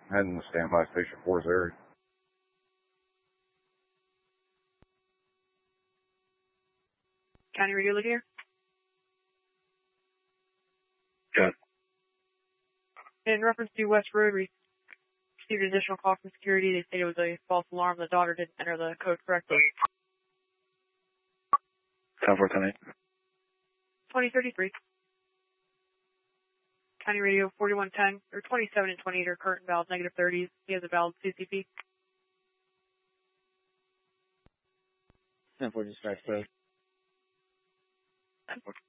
Heading to standby station 4's area. County Radio here. Good. In reference to West Road, we received an additional call from security. They stated it was a false alarm. The daughter didn't enter the code correctly. 10-4-10-8. 2033. County Radio 4110, or 27 and 28 are current valid negative 30s. He has a valid CCP. 10-4 dispatch, please. 10-4.